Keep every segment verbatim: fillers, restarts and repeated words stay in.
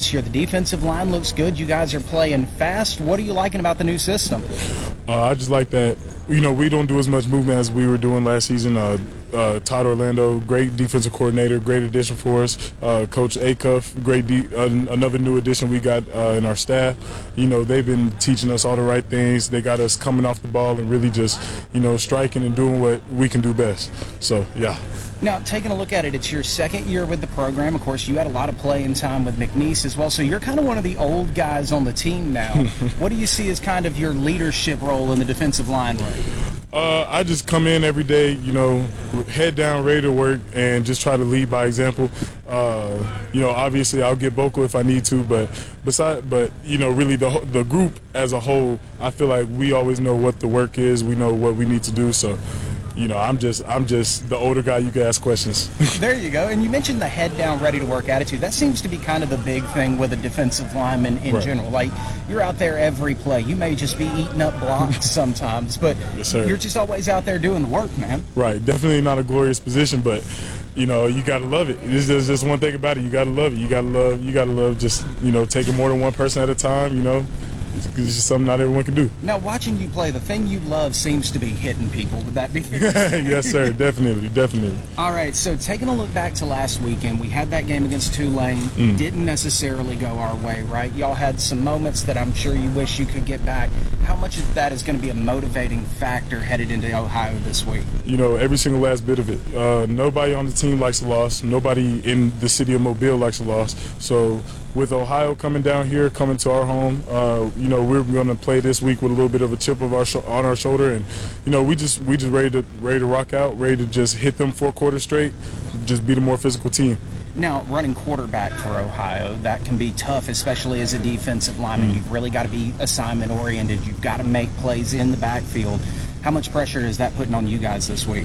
this year. The defensive line looks good. You guys are playing fast. What are you liking about the new system? Uh, I just like that, you know, we don't do as much movement as we were doing last season. Uh, uh, Todd Orlando, great defensive coordinator, great addition for us. Uh, Coach Acuff, great de- uh, another new addition we got uh, in our staff. You know, they've been teaching us all the right things. They got us coming off the ball and really just, you know, striking and doing what we can do best. So, yeah. Now, taking a look at it, it's your second year with the program. Of course, you had a lot of playing time with McNeese as well, so you're kind of one of the old guys on the team now. What do you see as kind of your leadership role in the defensive line room? Uh, I just come in every day, you know, head down, ready to work, and just try to lead by example. Uh, you know, obviously I'll get vocal if I need to, but beside, but you know, really the the group as a whole, I feel like we always know what the work is. We know what we need to do, so. You know, I'm just I'm just the older guy you can ask questions. There you go. And you mentioned the head down, ready to work attitude. That seems to be kind of the big thing with a defensive lineman in right. general. Like, you're out there every play. You may just be eating up blocks sometimes, but yes, sir. You're just always out there doing the work, man. Right. Definitely not a glorious position, but you know, you gotta love it. There's just, just one thing about it. You gotta love it. You gotta love. You gotta love just you know taking more than one person at a time. You know. It's just something not everyone can do. Now, watching you play, the thing you love seems to be hitting people. Would that be fair? Yes, sir. Definitely, definitely. All right, so taking a look back to last weekend, we had that game against Tulane. Mm. Didn't necessarily go our way, right? Y'all had some moments that I'm sure you wish you could get back. How much of that is going to be a motivating factor headed into Ohio this week? You know, every single last bit of it. Uh, nobody on the team likes a loss. Nobody in the city of Mobile likes a loss. So with Ohio coming down here, coming to our home, uh, you know, we're going to play this week with a little bit of a chip of our sh- on our shoulder, and you know, we just we just ready to ready to rock out, ready to just hit them four quarters straight, just be the more physical team. Now, running quarterback for Ohio, that can be tough, especially as a defensive lineman. Mm. You've really got to be assignment oriented. You've got to make plays in the backfield. How much pressure is that putting on you guys this week?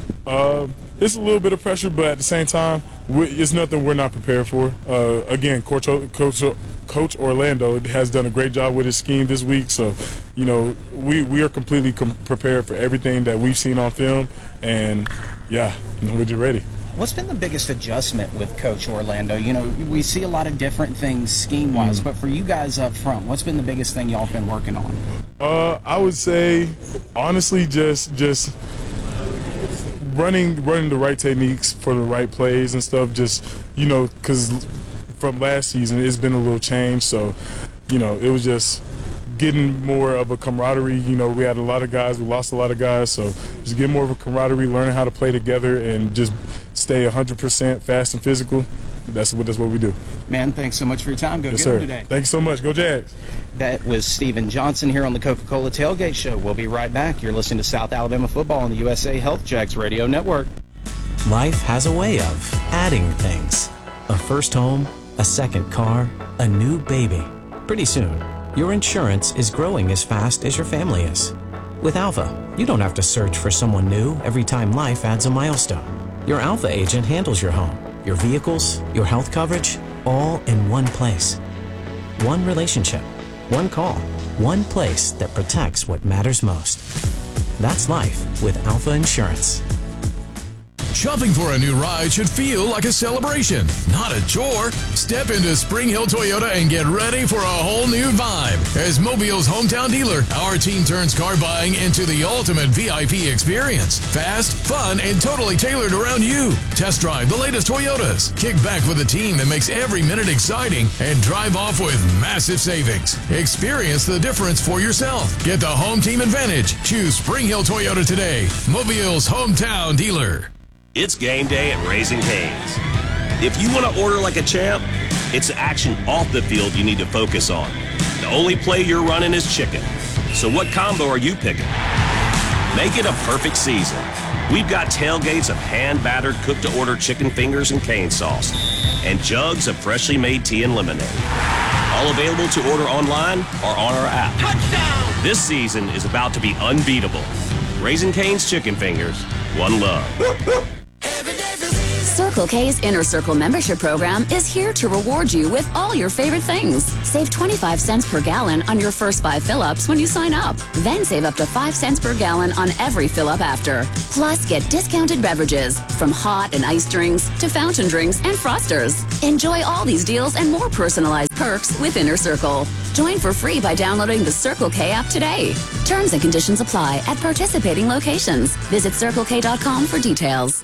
Uh, it's a little bit of pressure, but at the same time, we, it's nothing we're not prepared for. Uh, again, Coach, Coach Coach Orlando has done a great job with his scheme this week, so you know we we are completely com- prepared for everything that we've seen on film, and yeah, we're just ready. What's been the biggest adjustment with Coach Orlando? You know, we see a lot of different things scheme-wise, mm. but for you guys up front, what's been the biggest thing y'all been working on? Uh, I would say, honestly, just just. Running, running the right techniques for the right plays and stuff. Just you know, because from last season it's been a little change. So, you know, it was just getting more of a camaraderie. You know, we had a lot of guys, we lost a lot of guys. So, just get more of a camaraderie, learning how to play together, and just stay one hundred percent fast and physical. That's what that's what we do. Man, thanks so much for your time. Go yes, get sir. them today. Thank you so much. Go Jags. That was Steven Johnson here on the Coca-Cola Tailgate Show. We'll be right back. You're listening to South Alabama Football on the U S A Health Jags Radio Network. Life has a way of adding things. A first home, a second car, a new baby. Pretty soon, your insurance is growing as fast as your family is. With Alpha, you don't have to search for someone new every time life adds a milestone. Your Alpha agent handles your home, your vehicles, your health coverage, all in one place. One relationship, one call, one place that protects what matters most. That's life with Alpha Insurance. Shopping for a new ride should feel like a celebration, not a chore. Step into Spring Hill Toyota and get ready for a whole new vibe. As Mobile's hometown dealer, our team turns car buying into the ultimate V I P experience. Fast, fun, and totally tailored around you. Test drive the latest Toyotas. Kick back with a team that makes every minute exciting and drive off with massive savings. Experience the difference for yourself. Get the home team advantage. Choose Spring Hill Toyota today. Mobile's hometown dealer. It's game day at Raising Cane's. If you want to order like a champ, it's the action off the field you need to focus on. The only play you're running is chicken. So what combo are you picking? Make it a perfect season. We've got tailgates of hand-battered, cooked-to-order chicken fingers and cane sauce, and jugs of freshly made tea and lemonade. All available to order online or on our app. Touchdown! This season is about to be unbeatable. Raising Cane's Chicken Fingers, one love. Circle Circle K's Inner Circle membership program is here to reward you with all your favorite things. Save twenty-five cents per gallon on your first five fill-ups when you sign up. Then save up to five cents per gallon on every fill-up after. Plus, get discounted beverages, from hot and iced drinks to fountain drinks and frosters. Enjoy all these deals and more personalized perks with Inner Circle. Join for free by downloading the Circle K app today. Terms and conditions apply at participating locations. Visit circle k dot com for details.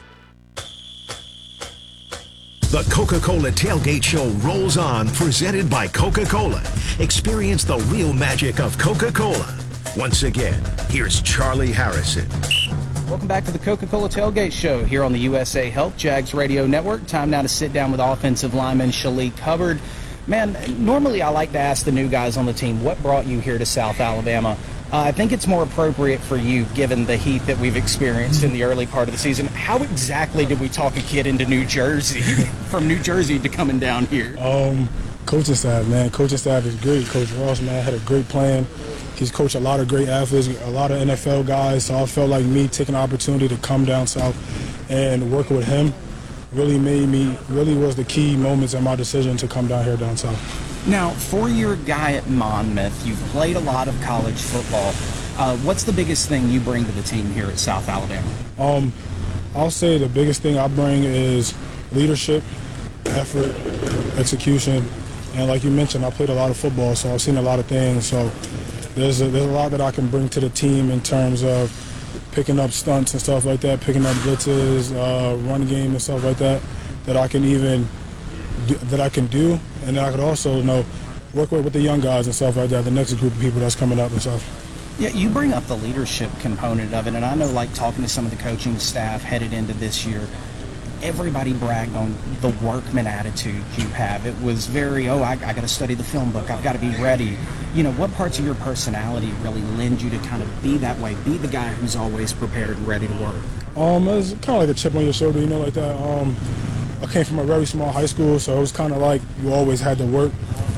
The Coca-Cola Tailgate Show rolls on, presented by Coca-Cola. Experience the real magic of Coca-Cola. Once again, here's Charlie Harrison. Welcome back to the Coca-Cola Tailgate Show here on the U S A Health Jags Radio Network. Time now to sit down with offensive lineman Shalik Hubbard. Man, normally I like to ask the new guys on the team, what brought you here to South Alabama? Uh, I think it's more appropriate for you, given the heat that we've experienced in the early part of the season. How exactly did we talk a kid into New Jersey, from New Jersey to coming down here? Um, coaching staff, man. Coaching staff is great. Coach Ross, man, had a great plan. He's coached a lot of great athletes, a lot of N F L guys, so I felt like me taking the opportunity to come down south and work with him really made me, really was the key moments in my decision to come down here down south. Now, for your guy at Monmouth, you've played a lot of college football. Uh, what's the biggest thing you bring to the team here at South Alabama? Um, I'll say the biggest thing I bring is leadership, effort, execution, and like you mentioned, I played a lot of football, so I've seen a lot of things. So there's a, there's a lot that I can bring to the team in terms of picking up stunts and stuff like that, picking up blitzes, uh, run game and stuff like that, that I can even do, that I can do, and I could also, you know, work with, with the young guys and stuff like that, the next group of people that's coming up and stuff. Yeah, you bring up the leadership component of it, and I know, like, talking to some of the coaching staff headed into this year, everybody bragged on the workman attitude you have. It was very, oh, I, I got to study the film book. I've got to be ready. You know, what parts of your personality really lend you to kind of be that way, be the guy who's always prepared and ready to work? Um, it's kind of like a chip on your shoulder, you know, like that. Um, I came from a very small high school, so it was kind of like you always had to work.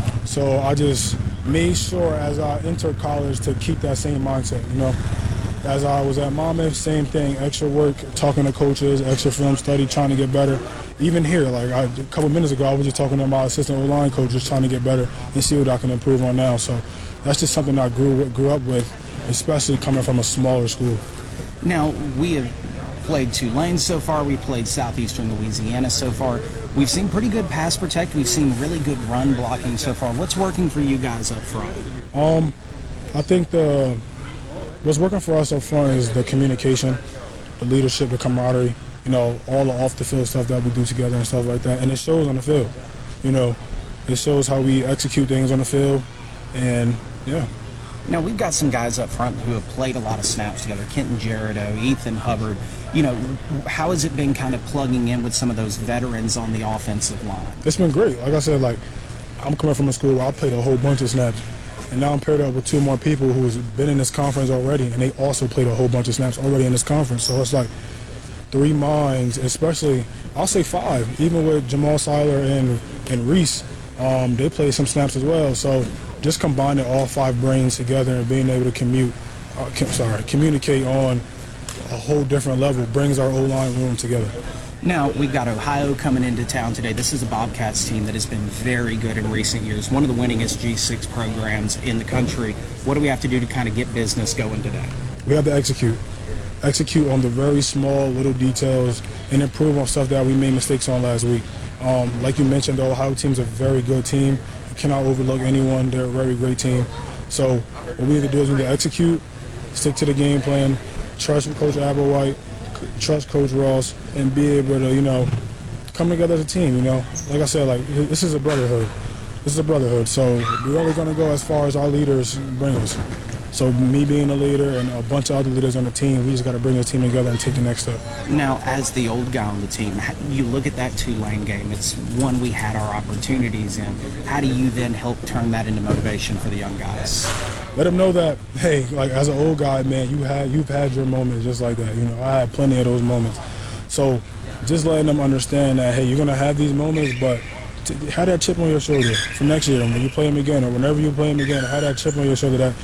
So I just made sure as I entered college to keep that same mindset, you know. As I was at Monmouth, same thing, extra work, talking to coaches, extra film study, trying to get better. Even here, like I, a couple minutes ago, I was just talking to my assistant O-line coach, just trying to get better and see what I can improve on now. So that's just something I grew grew up with, especially coming from a smaller school. Now, we have played Tulane so far. We played Southeastern Louisiana so far. We've seen pretty good pass protect. We've seen really good run blocking so far. What's working for you guys up front? Um, I think the what's working for us up front is the communication, the leadership, the camaraderie, you know, all the off-the-field stuff that we do together and stuff like that. And it shows on the field. You know, it shows how we execute things on the field. And, yeah. Now, we've got some guys up front who have played a lot of snaps together, Kenton Jerido, Ethan Hubbard. You know, how has it been kind of plugging in with some of those veterans on the offensive line? It's been great. Like I said, like, I'm coming from a school where I played a whole bunch of snaps. And now I'm paired up with two more people who's been in this conference already, and they also played a whole bunch of snaps already in this conference. So it's like three minds, especially, I'll say five, even with Jamal Seiler and, and Reese, um, they played some snaps as well. So just combining all five brains together and being able to commute, uh, com- sorry, communicate on a whole different level brings our O-line room together. Now, we've got Ohio coming into town today. This is a Bobcats team that has been very good in recent years, one of the winningest G six programs in the country. What do we have to do to kind of get business going today? We have to execute. Execute on the very small little details and improve on stuff that we made mistakes on last week. Um, like you mentioned, the Ohio team's a very good team. You cannot overlook anyone. They're a very great team. So what we need to do is we need to execute, stick to the game plan, trust Coach Applewhite, trust Coach Ross, and be able to, you know, come together as a team, you know. Like I said, like, this is a brotherhood. This is a brotherhood. So we're only going to go as far as our leaders bring us. So me being a leader and a bunch of other leaders on the team, we just got to bring the team together and take the next step. Now, as the old guy on the team, you look at that Tulane game. It's one we had our opportunities in. How do you then help turn that into motivation for the young guys? Let them know that, hey, like as an old guy, man, you had you've had your moments just like that. You know, I had plenty of those moments. So just letting them understand that, hey, you're gonna have these moments, but to have that chip on your shoulder for next year, when you play them again, or whenever you play them again, have that chip on your shoulder that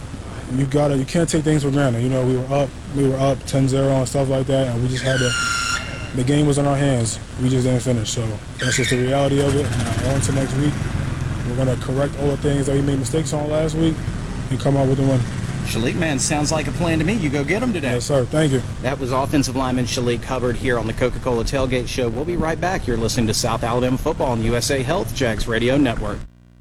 you gotta, you can't take things for granted. You know, we were up, we were up ten zero and stuff like that, and we just had to The game was in our hands. We just didn't finish. So that's just the reality of it. Now, on to next week. We're going to correct all the things that we made mistakes on last week and come out with a win. Shalik, man, sounds like a plan to me. You go get them today. Yes, sir. Thank you. That was offensive lineman Shalik Hubbard here on the Coca-Cola Tailgate Show. We'll be right back. You're listening to South Alabama Football on the U S A Health Jags Radio Network.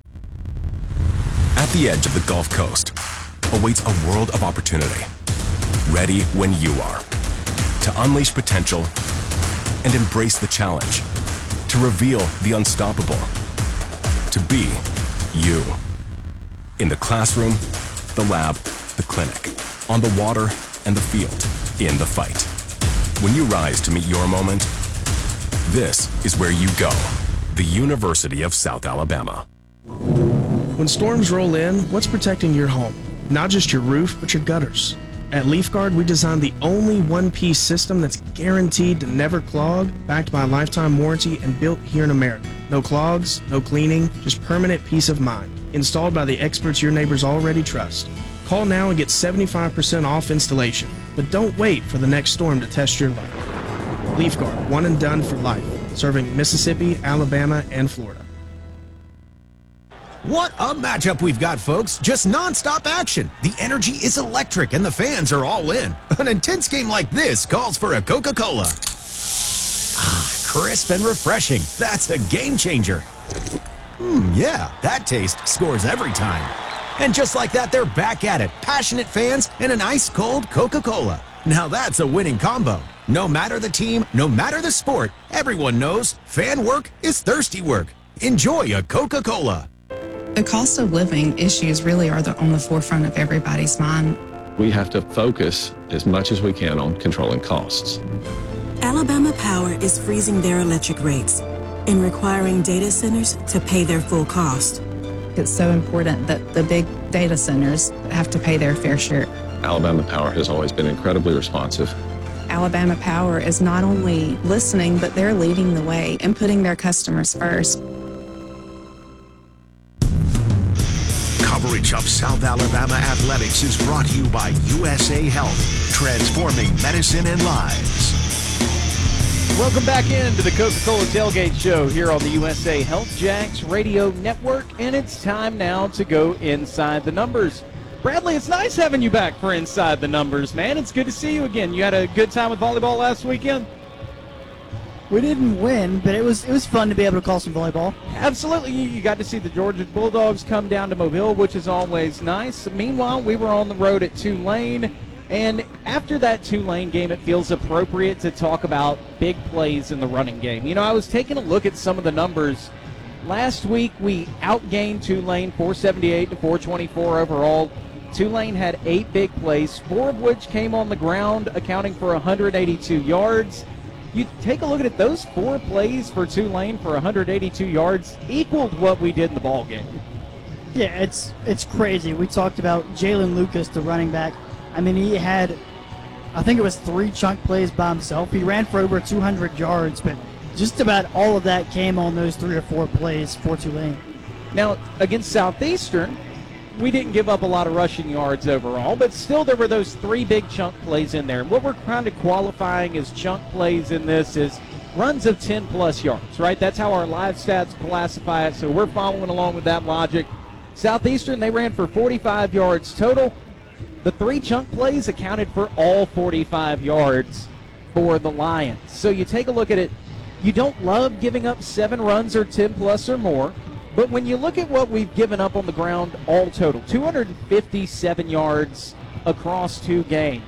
At the edge of the Gulf Coast awaits a world of opportunity. Ready when you are. To unleash potential and embrace the challenge. To reveal the unstoppable. To be you. In the classroom, the lab, the clinic, on the water, and the field, in the fight. When you rise to meet your moment, this is where you go. The University of South Alabama. When storms roll in, what's protecting your home? Not just your roof, but your gutters. At LeafGuard, we designed the only one-piece system that's guaranteed to never clog, backed by a lifetime warranty and built here in America. No clogs, no cleaning, just permanent peace of mind. Installed by the experts your neighbors already trust. Call now and get seventy-five percent off installation. But don't wait for the next storm to test your luck. LeafGuard, one and done for life. Serving Mississippi, Alabama, and Florida. What a matchup we've got, folks. Just non-stop action. The energy is electric and the fans are all in. An intense game like this calls for a Coca-Cola. Ah, crisp and refreshing. That's a game changer. Hmm, yeah, that taste scores every time. And just like that, they're back at it. Passionate fans and an ice-cold Coca-Cola. Now that's a winning combo. No matter the team, no matter the sport, everyone knows fan work is thirsty work. Enjoy a Coca-Cola. The cost of living issues really are the, on the forefront of everybody's mind. We have to focus as much as we can on controlling costs. Alabama Power is freezing their electric rates and requiring data centers to pay their full cost. It's so important that the big data centers have to pay their fair share. Alabama Power has always been incredibly responsive. Alabama Power is not only listening, but they're leading the way and putting their customers first. Coverage of South Alabama athletics is brought to you by U S A Health, transforming medicine and lives. Welcome back into the Coca-Cola Tailgate Show here on the U S A Health Jags Radio Network, and it's time now to go inside the numbers. Bradley, it's nice having you back for Inside the Numbers, man. It's good to see you again. You had a good time with volleyball last weekend? We didn't win, but it was it was fun to be able to call some volleyball. Absolutely. You got to see the Georgia Bulldogs come down to Mobile, which is always nice. Meanwhile, we were on the road at Tulane, and after that Tulane game, it feels appropriate to talk about big plays in the running game. You know, I was taking a look at some of the numbers. Last week, we outgained Tulane four seventy-eight to four twenty-four overall. Tulane had eight big plays, four of which came on the ground, accounting for one hundred eighty-two yards. You take a look at it, those four plays for Tulane for one hundred eighty-two yards equaled what we did in the ball game. Yeah, it's it's crazy. We talked about Jalen Lucas, the running back. I mean, he had, I think it was three chunk plays by himself. He ran for over two hundred yards, but just about all of that came on those three or four plays for Tulane. Now, against Southeastern, we didn't give up a lot of rushing yards overall, but still there were those three big chunk plays in there. And what we're kind of qualifying as chunk plays in this is runs of ten plus yards, right? That's how our live stats classify it, so we're following along with that logic. Southeastern, they ran for forty-five yards total. The three chunk plays accounted for all forty-five yards for the Lions. So you take a look at it, you don't love giving up seven runs or ten plus or more. But when you look at what we've given up on the ground all total, two hundred fifty-seven yards across two games.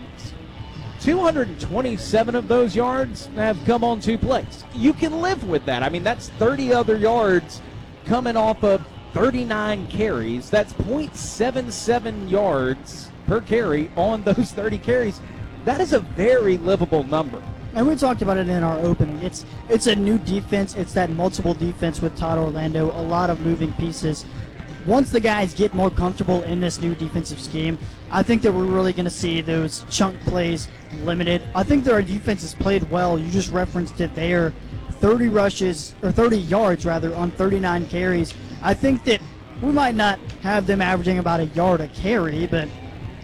two hundred twenty-seven of those yards have come on two plays. You can live with that. I mean, that's thirty other yards coming off of thirty-nine carries. That's point seven seven yards per carry on those thirty carries. That is a very livable number. And we talked about it in our opening. It's it's a new defense. It's that multiple defense with Todd Orlando, a lot of moving pieces. Once the guys get more comfortable in this new defensive scheme, I think that we're really going to see those chunk plays limited. I think that our defense has played well. You just referenced it there. thirty rushes, or thirty yards rather, on thirty-nine carries. I think that we might not have them averaging about a yard a carry, but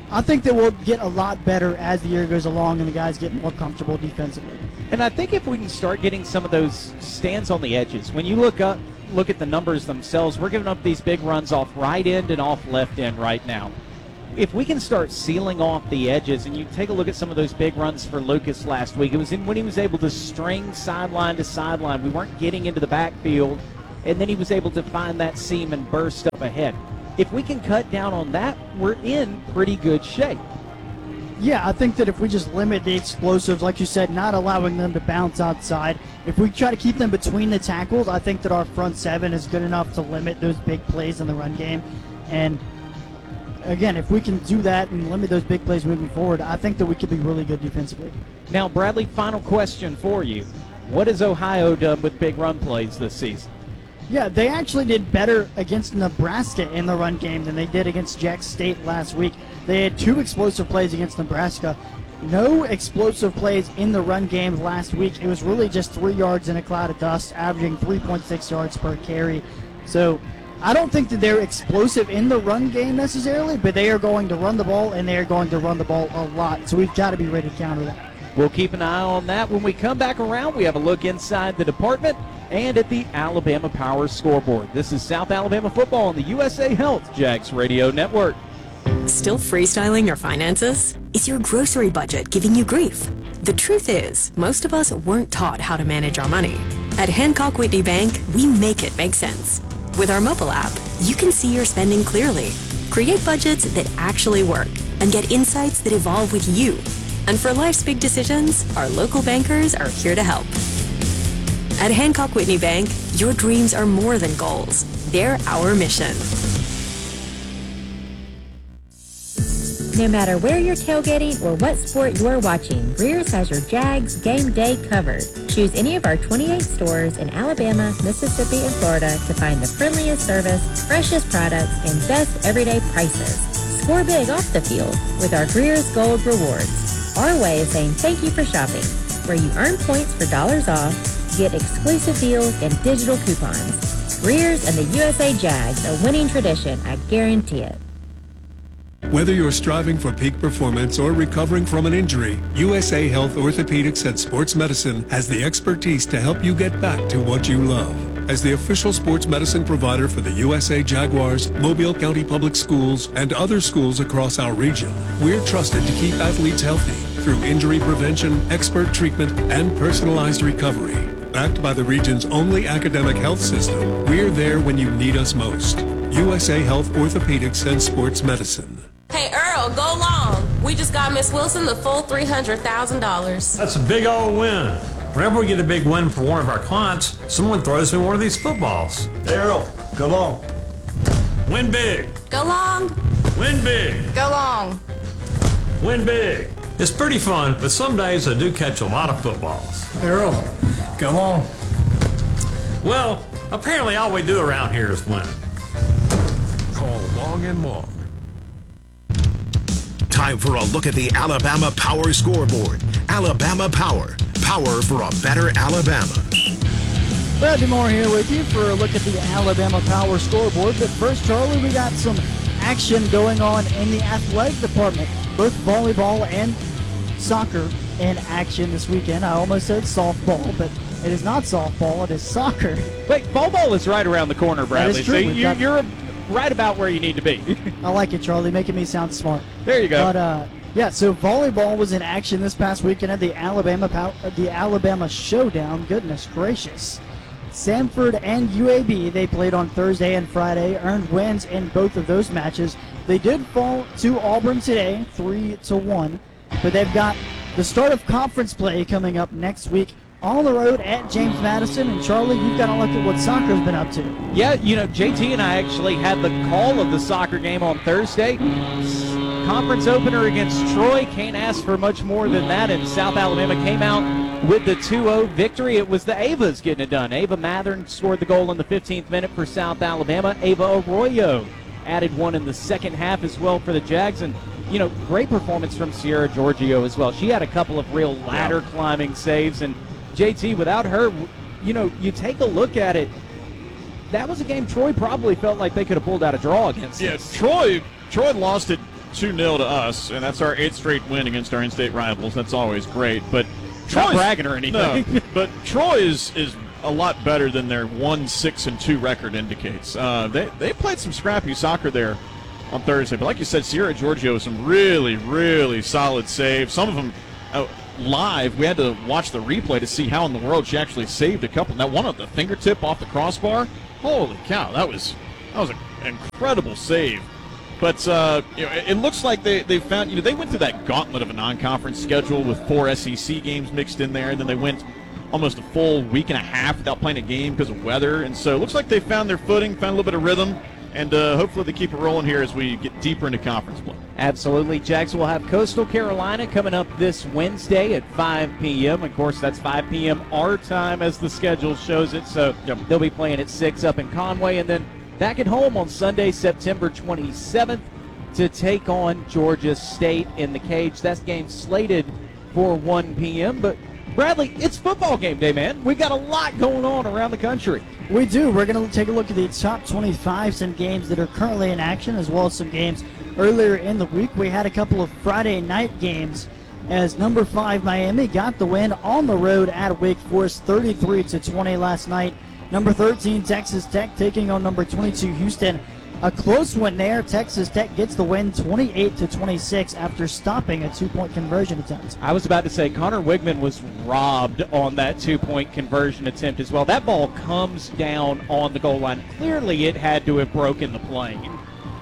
I think that we'll get a lot better as the year goes along and the guys get more comfortable defensively. And I think if we can start getting some of those stands on the edges, when you look up, look at the numbers themselves, we're giving up these big runs off right end and off left end right now. If we can start sealing off the edges, and you take a look at some of those big runs for Lucas last week, it was in when he was able to string sideline to sideline. We weren't getting into the backfield, and then he was able to find that seam and burst up ahead. If we can cut down on that, we're in pretty good shape. Yeah, I think that if we just limit the explosives, like you said, not allowing them to bounce outside, if we try to keep them between the tackles, I think that our front seven is good enough to limit those big plays in the run game. And again, if we can do that and limit those big plays moving forward, I think that we could be really good defensively. Now, Bradley, final question for you. What has Ohio done with big run plays this season? Yeah, they actually did better against Nebraska in the run game than they did against Jack State last week. They had two explosive plays against Nebraska. No explosive plays in the run game last week. It was really just three yards in a cloud of dust, averaging three point six yards per carry. So I don't think that they're explosive in the run game necessarily, but they are going to run the ball, and they are going to run the ball a lot. So we've got to be ready to counter that. We'll keep an eye on that. When we come back around, we have a look inside the department and at the Alabama Power scoreboard. This is South Alabama football on the U S A Health Jags Radio Network. Still freestyling your finances? Is your grocery budget giving you grief? The truth is, most of us weren't taught how to manage our money. At Hancock Whitney Bank, we make it make sense. With our mobile app, you can see your spending clearly, create budgets that actually work, and get insights that evolve with you. And for life's big decisions, our local bankers are here to help. At Hancock Whitney Bank, your dreams are more than goals. They're our mission. No matter where you're tailgating or what sport you're watching, Greer's has your Jags game day covered. Choose any of our twenty-eight stores in Alabama, Mississippi, and Florida to find the friendliest service, freshest products, and best everyday prices. Score big off the field with our Greer's Gold Rewards. Our way of saying thank you for shopping, where you earn points for dollars off, get exclusive deals, and digital coupons. Greer's and the U S A Jags, a winning tradition, I guarantee it. Whether you're striving for peak performance or recovering from an injury, U S A Health Orthopedics and Sports Medicine has the expertise to help you get back to what you love. As the official sports medicine provider for the U S A Jaguars, Mobile County Public Schools, and other schools across our region, we're trusted to keep athletes healthy through injury prevention, expert treatment, and personalized recovery. Backed by the region's only academic health system, we're there when you need us most. U S A Health Orthopedics and Sports Medicine. Hey, Earl, go long. We just got Miss Wilson the full three hundred thousand dollars. That's a big old win. Whenever we get a big win for one of our clients, someone throws me one of these footballs. Hey, Earl, go long. Win big. Go long. Win big. Go long. Win big. It's pretty fun, but some days I do catch a lot of footballs. Hey, Earl, go long. Well, apparently all we do around here is win. Call long and long. Time for a look at the Alabama Power scoreboard. Alabama Power. Power for a better Alabama. Bradley Moore here with you for a look at the Alabama Power scoreboard. But first, Charlie, we got some action going on in the athletic department. Both volleyball and soccer in action this weekend. I almost said softball, but it is not softball. It is soccer. Wait, ball ball is right around the corner, Bradley. That is true. So you, you're right about where you need to be. I like it, Charlie, making me sound smart. There you go. But uh, yeah, so volleyball was in action this past weekend at the Alabama Pow- the Alabama Showdown. Goodness gracious. Samford and U A B, they played on Thursday and Friday, earned wins in both of those matches. They did fall to Auburn today, three to one, but they've got the start of conference play coming up next week on the road at James Madison. And Charlie, you've got to look at what soccer's been up to. Yeah, you know, J T and I actually had the call of the soccer game on Thursday. Conference opener against Troy. Can't ask for much more than that, and South Alabama came out with the two oh victory. It was the Avas getting it done. Ava Mathern scored the goal in the fifteenth minute for South Alabama. Ava Arroyo added one in the second half as well for the Jags. And, you know, great performance from Sierra Giorgio as well. She had a couple of real ladder climbing saves. And, J T, without her, you know, you take a look at it, that was a game Troy probably felt like they could have pulled out a draw against. Yes, Troy, Troy lost it two nil to us, and that's our eighth straight win against our in-state rivals. That's always great. But Not Troy's- bragging or anything. No, but Troy is is a lot better than their one six and two record indicates. Uh, they they played some scrappy soccer there on Thursday, but like you said, Sierra Giorgio with some really really solid saves. Some of them uh, live. We had to watch the replay to see how in the world she actually saved a couple. That one at the fingertip off the crossbar. Holy cow! That was that was an incredible save. But uh, you know, it, it looks like they, they found, you know, they went through that gauntlet of a non-conference schedule with four S E C games mixed in there, and then they went almost a full week and a half without playing a game because of weather. And so it looks like they found their footing, found a little bit of rhythm, and uh, hopefully they keep it rolling here as we get deeper into conference play. Absolutely. Jags will have Coastal Carolina coming up this Wednesday at five p.m. Of course, that's five p.m. our time as the schedule shows it. So yep. They'll be playing at six up in Conway, and then back at home on Sunday, September twenty-seventh, to take on Georgia State in the Cage. That game's slated for one p.m., but Bradley, it's football game day, man. We got a lot going on around the country. We do. We're going to take a look at the top twenty-five, some games that are currently in action, as well as some games earlier in the week. We had a couple of Friday night games as number five Miami got the win on the road at Wake Forest, thirty-three to twenty last night. Number thirteen Texas Tech taking on number twenty-two Houston. A close one there. Texas Tech gets the win twenty-eight to twenty-six after stopping a two-point conversion attempt. I was about to say Connor Wigman was robbed on that two-point conversion attempt as well. That ball comes down on the goal line. Clearly it had to have broken the plane.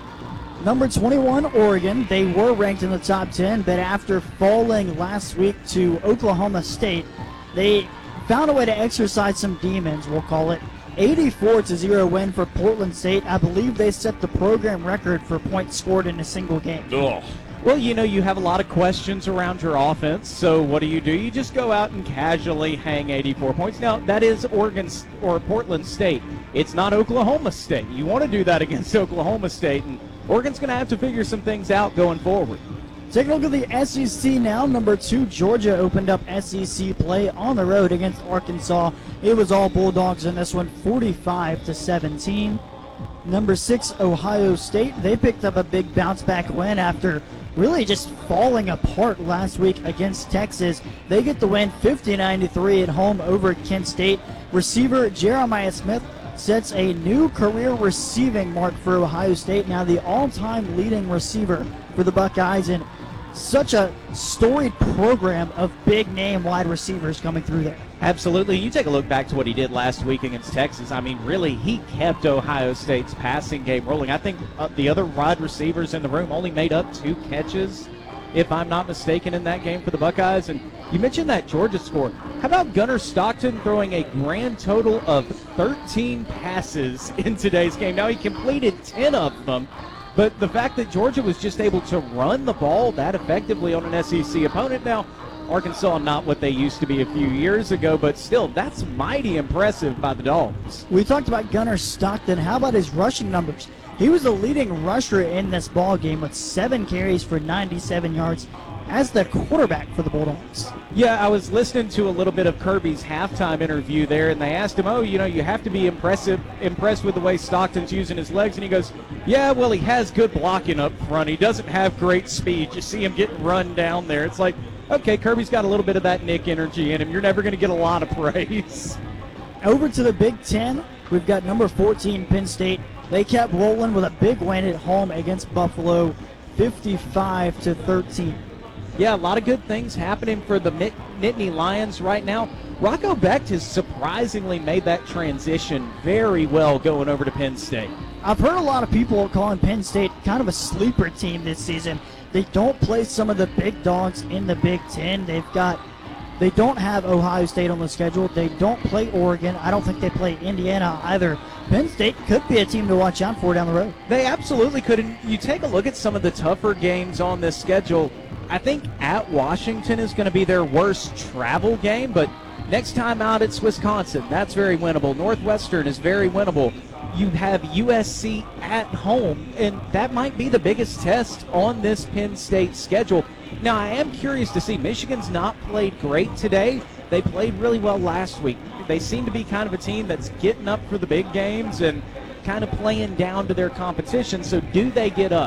Number twenty-one, Oregon. They were ranked in the top ten, but after falling last week to Oklahoma State, they found a way to exercise some demons, we'll call it. eighty-four to zero win for Portland State. I believe they set the program record for points scored in a single game. Ugh. Well, you know, you have a lot of questions around your offense, so what do you do? You just go out and casually hang eighty-four points. Now, that is Oregon or Portland State. It's not Oklahoma State. You want to do that against Oklahoma State, and Oregon's going to have to figure some things out going forward. Take a look at the S E C now. Number two, Georgia opened up S E C play on the road against Arkansas. It was all Bulldogs in this one, forty-five to seventeen. Number six, Ohio State. They picked up a big bounce-back win after really just falling apart last week against Texas. They get the win fifty-nine to three at home over Kent State. Receiver Jeremiah Smith sets a new career receiving mark for Ohio State, now the all-time leading receiver for the Buckeyes, and such a storied program of big-name wide receivers coming through there. Absolutely. You take a look back to what he did last week against Texas. I mean, really, he kept Ohio State's passing game rolling. I think uh, the other wide receivers in the room only made up two catches, if I'm not mistaken, in that game for the Buckeyes. And you mentioned that Georgia score. How about Gunnar Stockton throwing a grand total of thirteen passes in today's game? Now, he completed ten of them, but the fact that Georgia was just able to run the ball that effectively on an S E C opponent. Now, Arkansas not what they used to be a few years ago, but still, that's mighty impressive by the Dogs. We talked about Gunnar Stockton. How about his rushing numbers? He was the leading rusher in this ball game with seven carries for ninety-seven yards as the quarterback for the Bulldogs. Yeah, I was listening to a little bit of Kirby's halftime interview there, and they asked him, oh, you know, you have to be impressive, impressed with the way Stockton's using his legs, and he goes, yeah, well, he has good blocking up front. He doesn't have great speed. You see him getting run down there. It's like, okay, Kirby's got a little bit of that Nick energy in him. You're never going to get a lot of praise. Over to the Big Ten, we've got number fourteen, Penn State. They kept rolling with a big win at home against Buffalo, fifty-five to thirteen. Yeah, a lot of good things happening for the Nittany Lions right now. Rocco Becht has surprisingly made that transition very well going over to Penn State. I've heard a lot of people calling Penn State kind of a sleeper team this season. They don't play some of the big dogs in the Big Ten. They've got, they don't have Ohio State on the schedule. They don't play Oregon. I don't think they play Indiana either. Penn State could be a team to watch out for down the road. They absolutely could. And you take a look at some of the tougher games on this schedule. I think at Washington is going to be their worst travel game, but next time out it's Wisconsin. That's very winnable. Northwestern is very winnable. You have U S C at home, and that might be the biggest test on this Penn State schedule. Now, I am curious to see. Michigan's not played great today. They played really well last week. They seem to be kind of a team that's getting up for the big games and kind of playing down to their competition. So do they get up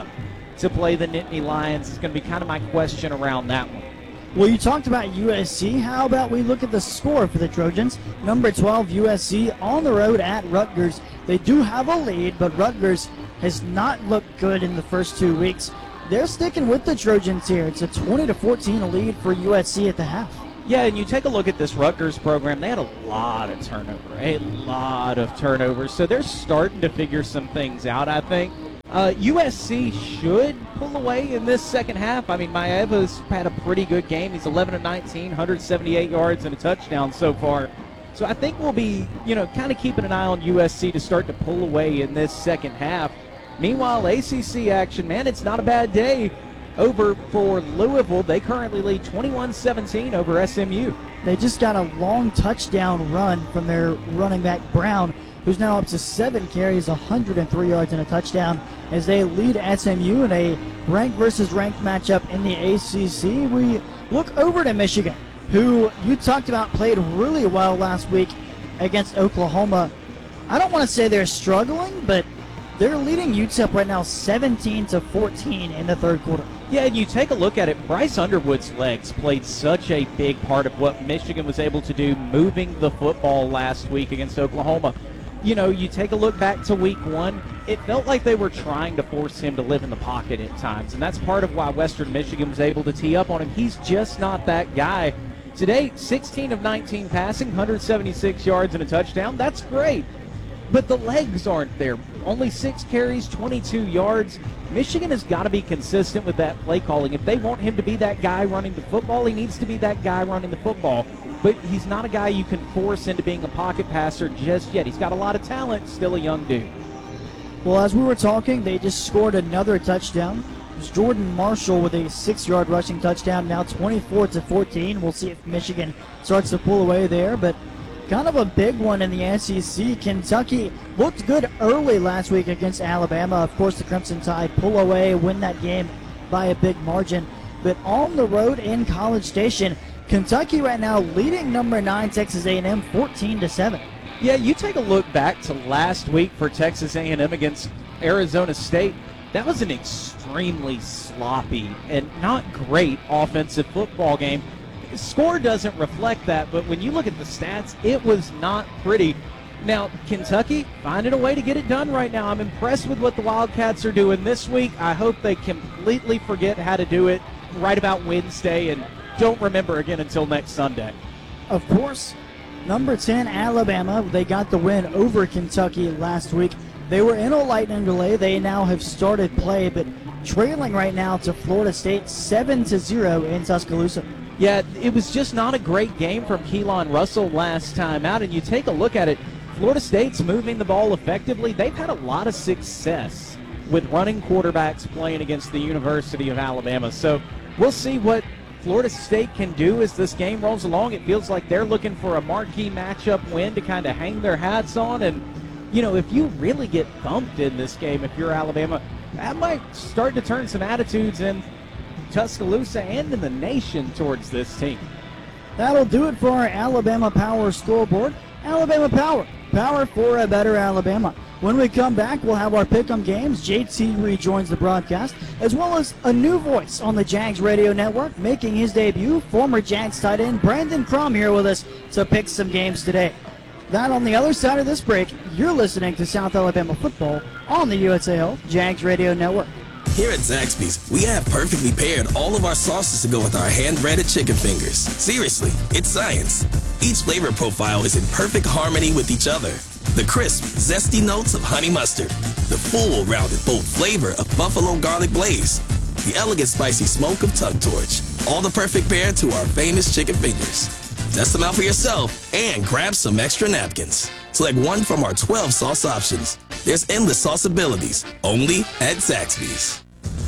to play the Nittany Lions is going to be kind of my question around that one. Well, you talked about U S C. How about we look at the score for the Trojans? Number twelve, U S C, on the road at Rutgers. They do have a lead, but Rutgers has not looked good in the first two weeks. They're sticking with the Trojans here. It's a twenty to fourteen lead for U S C at the half. Yeah, and you take a look at this Rutgers program, they had a lot of turnover, a lot of turnovers. So they're starting to figure some things out, I think. Uh, U S C should pull away in this second half. I mean, Maeva's had a pretty good game. He's eleven of nineteen, one hundred seventy-eight yards and a touchdown so far. So I think we'll be, you know, kind of keeping an eye on U S C to start to pull away in this second half. Meanwhile, A C C action, man, it's not a bad day over for Louisville. They currently lead twenty-one seventeen over S M U. They just got a long touchdown run from their running back Brown, who's now up to seven carries, one hundred three yards and a touchdown, as they lead S M U in a ranked versus ranked matchup in the A C C. We look over to Michigan, who you talked about played really well last week against Oklahoma. I don't want to say they're struggling, but they're leading U T E P right now seventeen to fourteen in the third quarter. Yeah, and you take a look at it, Bryce Underwood's legs played such a big part of what Michigan was able to do moving the football last week against Oklahoma. You know, you take a look back to week one, it felt like they were trying to force him to live in the pocket at times, and that's part of why Western Michigan was able to tee up on him. He's just not that guy. Today, sixteen of nineteen passing, one hundred seventy-six yards and a touchdown. That's great. But the legs aren't there. Only six carries, twenty-two yards. Michigan has got to be consistent with that play calling. If they want him to be that guy running the football, he needs to be that guy running the football. But he's not a guy you can force into being a pocket passer just yet. He's got a lot of talent, still a young dude. Well, as we were talking, they just scored another touchdown. It was Jordan Marshall with a six-yard rushing touchdown, now twenty-four to fourteen. We'll see if Michigan starts to pull away there, but kind of a big one in the S E C. Kentucky looked good early last week against Alabama. Of course, the Crimson Tide pull away, win that game by a big margin. But on the road in College Station, Kentucky right now leading number nine Texas A and M fourteen to seven. Yeah, you take a look back to last week for Texas A and M against Arizona State. That was an extremely sloppy and not great offensive football game. Score doesn't reflect that, but when you look at the stats, it was not pretty. Now, Kentucky finding a way to get it done right now. I'm impressed with what the Wildcats are doing this week. I hope they completely forget how to do it right about Wednesday and don't remember again until next Sunday. Of course, number ten, Alabama, they got the win over Kentucky last week. They were in a lightning delay. They now have started play, but trailing right now to Florida State seven to zero in Tuscaloosa. Yeah, it was just not a great game from Keelan Russell last time out, and you take a look at it, Florida State's moving the ball effectively. They've had a lot of success with running quarterbacks playing against the University of Alabama. So we'll see what Florida State can do as this game rolls along. It feels like they're looking for a marquee matchup win to kind of hang their hats on. And, you know, if you really get bumped in this game, if you're Alabama, that might start to turn some attitudes in Tuscaloosa and in the nation towards this team. That'll do it for our Alabama Power scoreboard. Alabama Power, power for a better Alabama. When we come back, we'll have our pick'em games. J T rejoins the broadcast, as well as a new voice on the Jags Radio Network, making his debut, former Jags tight end Brandon Crum here with us to pick some games today. That on the other side of this break, you're listening to South Alabama football on the U S A Health Jags Radio Network. Here at Zaxby's, we have perfectly paired all of our sauces to go with our hand-breaded chicken fingers. Seriously, it's science. Each flavor profile is in perfect harmony with each other. The crisp, zesty notes of honey mustard. The full, rounded, bold flavor of buffalo garlic glaze. The elegant, spicy smoke of Tug Torch. All the perfect pair to our famous chicken fingers. Test them out for yourself and grab some extra napkins. Select one from our twelve sauce options. There's endless sauce abilities, only at Zaxby's.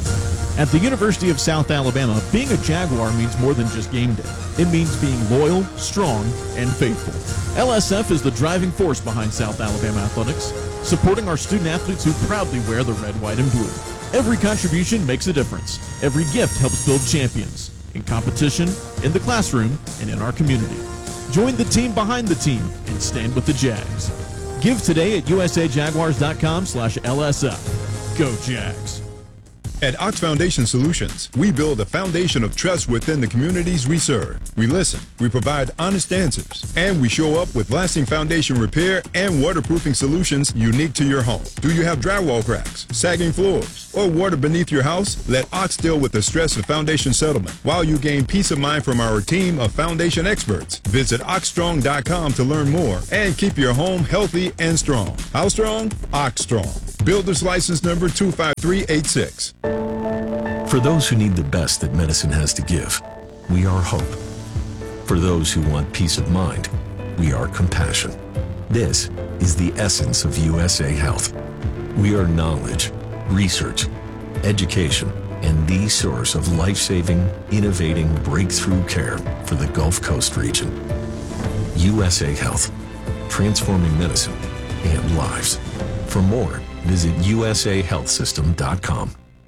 At the University of South Alabama, being a Jaguar means more than just game day. It means being loyal, strong, and faithful. L S F is the driving force behind South Alabama athletics, supporting our student athletes who proudly wear the red, white, and blue. Every contribution makes a difference. Every gift helps build champions. In competition, in the classroom, and in our community. Join the team behind the team and stand with the Jags. Give today at usajaguars.com slash LSF. Go Jags. At Ox Foundation Solutions, we build a foundation of trust within the communities we serve. We listen, we provide honest answers, and we show up with lasting foundation repair and waterproofing solutions unique to your home. Do you have drywall cracks, sagging floors, or water beneath your house? Let Ox deal with the stress of foundation settlement while you gain peace of mind from our team of foundation experts. Visit ox strong dot com to learn more and keep your home healthy and strong. How strong? Ox Strong. Builder's license number two five three eight six. For those who need the best that medicine has to give, we are hope. For those who want peace of mind, we are compassion. This is the essence of U S A Health. We are knowledge, research, education, and the source of life-saving, innovating, breakthrough care for the Gulf Coast region. U S A Health, transforming medicine and lives. For more, visit U S A health system dot com.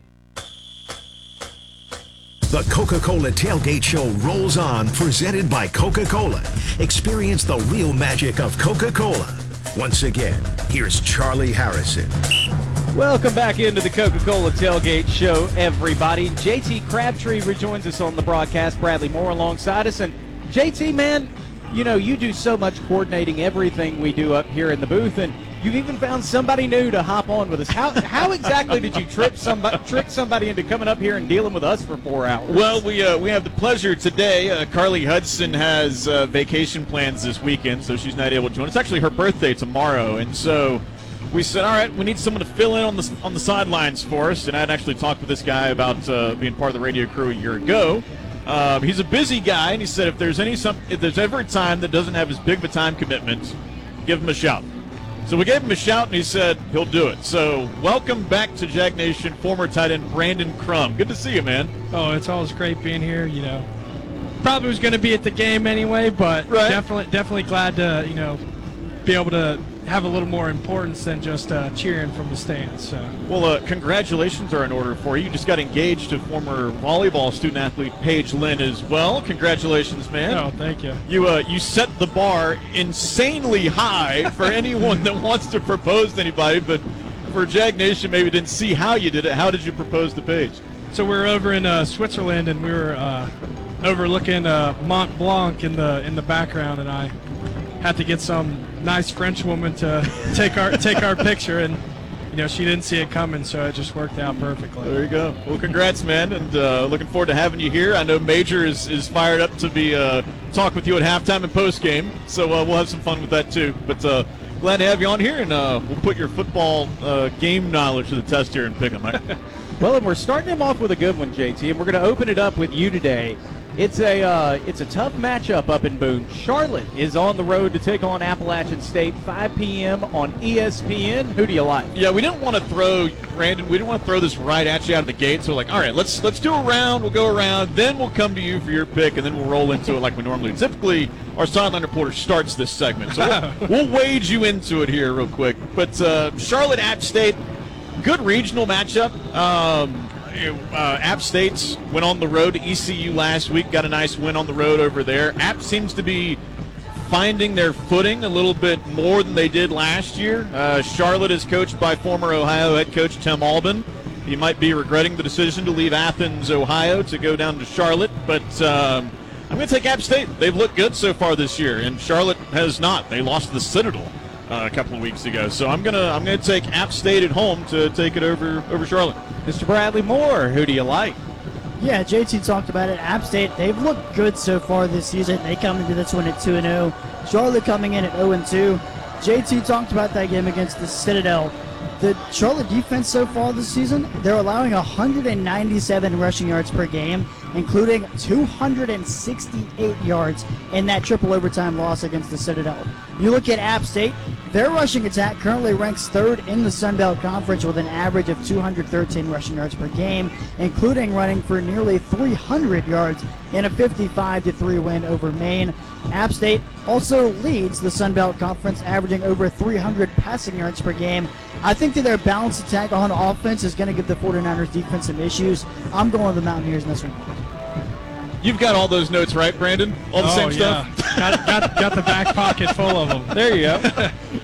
The Coca-Cola Tailgate Show rolls on, presented by Coca-Cola. Experience the real magic of Coca-Cola. Once again, here's Charlie Harrison. Welcome back into the Coca-Cola Tailgate Show, everybody. J T Crabtree rejoins us on the broadcast. Bradley Moore alongside us. And J T, man, you know, you do so much coordinating everything we do up here in the booth, and you've even found somebody new to hop on with us. How how exactly did you trip somebody, trick somebody into coming up here and dealing with us for four hours? Well, we uh, we have the pleasure today. Uh, Carly Hudson has uh, vacation plans this weekend, so she's not able to join. It's actually her birthday tomorrow, and so we said, all right, we need someone to fill in on the on the sidelines for us. And I'd actually talked with this guy about uh, being part of the radio crew a year ago. Um, he's a busy guy, and he said if there's any some if there's ever a time that doesn't have as big of a time commitment, give him a shout. So we gave him a shout, and he said he'll do it. So welcome back to Jag Nation, former tight end Brandon Crum. Good to see you, man. Oh, it's always great being here. You know, probably was going to be at the game anyway, but right. definitely, definitely glad to you know be able to have a little more importance than just uh, cheering from the stands. So. Well, uh, congratulations are in order for you. You just got engaged to former volleyball student athlete Paige Lynn as well. Congratulations, man. Oh, thank you. You uh, you set the bar insanely high for anyone that wants to propose to anybody, but for Jag Nation, maybe didn't see how you did it. How did you propose to Paige? So we were over in uh, Switzerland, and we were uh, overlooking uh, Mont Blanc in the in the background, and I had to get some nice French woman to take our take our picture, and you know she didn't see it coming, so it just worked out perfectly. There you go. Well, congrats, man, and uh, looking forward to having you here. I know Major is, is fired up to be uh, talk with you at halftime and post game, so uh, we'll have some fun with that too. But uh, glad to have you on here, and uh, we'll put your football uh, game knowledge to the test here and pick them. Right? Well, and we're starting him off with a good one, J T, and we're going to open it up with you today. It's a uh, it's a tough matchup up in Boone. Charlotte is on the road to take on Appalachian State, five p.m. on E S P N. Who do you like? Yeah, we didn't want to throw Brandon. We didn't want to throw this right at you out of the gate. So, we're like, all right, let's let's do a round. We'll go around, then we'll come to you for your pick, and then we'll roll into it like we normally do. Typically, our sideline reporter starts this segment, so we'll, we'll wade you into it here real quick. But uh, Charlotte App State, good regional matchup. Um, Uh, App State went on the road to E C U last week, got a nice win on the road over there. App seems to be finding their footing a little bit more than they did last year. Uh, Charlotte is coached by former Ohio head coach Tim Albin. He might be regretting the decision to leave Athens, Ohio, to go down to Charlotte, but um, I'm going to take App State. They've looked good so far this year, and Charlotte has not. They lost to the Citadel Uh, a couple of weeks ago, so I'm gonna I'm gonna take App State at home to take it over over Charlotte. Mister Bradley Moore, who do you like? Yeah, J T talked about it. App State, they've looked good so far this season. They come into this one at two and oh. Charlotte coming in at oh and two. J T talked about that game against the Citadel. The Charlotte defense so far this season, they're allowing one hundred ninety-seven rushing yards per game, including two hundred sixty-eight yards in that triple overtime loss against the Citadel. You look at App State, their rushing attack currently ranks third in the Sun Belt Conference with an average of two hundred thirteen rushing yards per game, including running for nearly three hundred yards in a fifty-five to three win over Maine. App State also leads the Sun Belt Conference, averaging over three hundred passing yards per game. I think that their balanced attack on offense is going to give the 49ers defense some issues. I'm going with the Mountaineers in this one. You've got all those notes, right, Brandon? All the oh, same yeah. stuff? got, got, got the back pocket full of them. There you go.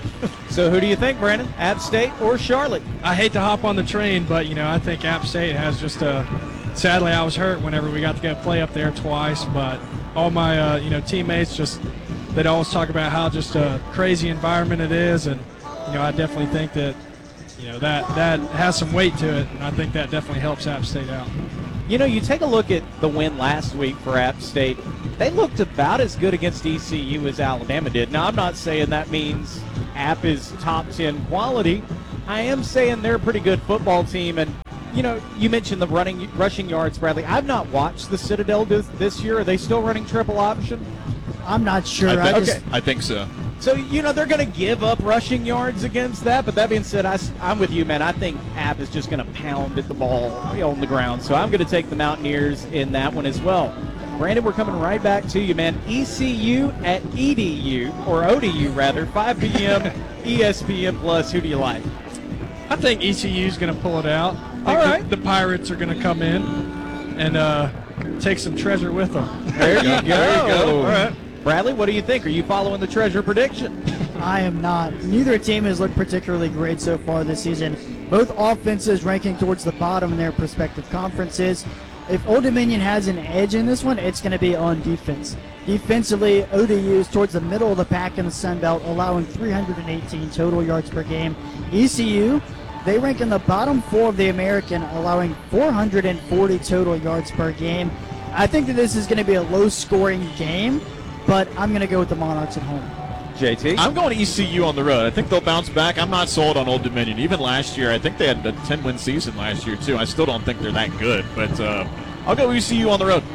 So who do you think, Brandon? App State or Charlotte? I hate to hop on the train, but, you know, I think App State has just a – sadly, I was hurt whenever we got to go play up there twice, but all my, uh, you know, teammates just – they'd always talk about how just a crazy environment it is, and, you know, I definitely think that, you know, that, that has some weight to it, and I think that definitely helps App State out. You know, you take a look at the win last week for App State. They looked about as good against E C U as Alabama did. Now, I'm not saying that means App is top ten quality. I am saying they're a pretty good football team. And, you know, you mentioned the running rushing yards, Bradley. I've not watched the Citadel this, this year. Are they still running triple option? I'm not sure. I, I think, just, okay. I think so. So, you know, they're going to give up rushing yards against that. But that being said, I, I'm with you, man. I think App is just going to pound at the ball on the ground. So I'm going to take the Mountaineers in that one as well. Brandon, we're coming right back to you, man. E C U at E D U, or O D U rather, five p.m. E S P N Plus. Who do you like? I think E C U is going to pull it out. I think All right. The, the Pirates are going to come in and uh, take some treasure with them. There you go. There you go. All right. Bradley, what do you think? Are you following the treasure prediction? I am not. Neither team has looked particularly great so far this season. Both offenses ranking towards the bottom in their respective conferences. If Old Dominion has an edge in this one, it's going to be on defense. Defensively, O D U is towards the middle of the pack in the Sun Belt, allowing three hundred eighteen total yards per game. E C U, they rank in the bottom four of the American, allowing four hundred forty total yards per game. I think that this is going to be a low-scoring game, but I'm going to go with the Monarchs at home. J T? I'm going E C U on the road. I think they'll bounce back. I'm not sold on Old Dominion. Even last year, I think they had a ten-win season last year, too. I still don't think they're that good, but uh, I'll go E C U on the road.